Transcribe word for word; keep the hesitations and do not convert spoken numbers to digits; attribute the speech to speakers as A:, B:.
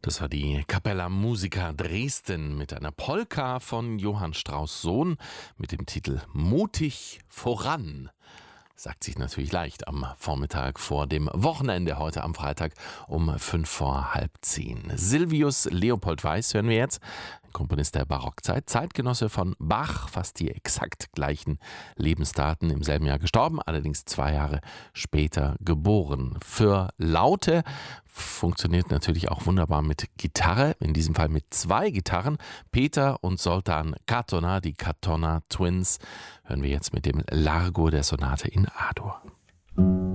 A: Das war die Capella Musica Dresden mit einer Polka von Johann Strauss Sohn mit dem Titel Mutig voran. Sagt sich natürlich leicht am Vormittag vor dem Wochenende, heute am Freitag um fünf vor halb zehn. Silvius Leopold Weiß hören wir jetzt, Komponist der Barockzeit, Zeitgenosse von Bach, fast die exakt gleichen Lebensdaten, im selben Jahr gestorben, allerdings zwei Jahre später geboren. Für Laute funktioniert natürlich auch wunderbar mit Gitarre, in diesem Fall mit zwei Gitarren. Peter und Zoltán Katona, die Katona Twins, hören wir jetzt mit dem Largo der Sonate in A-Dur.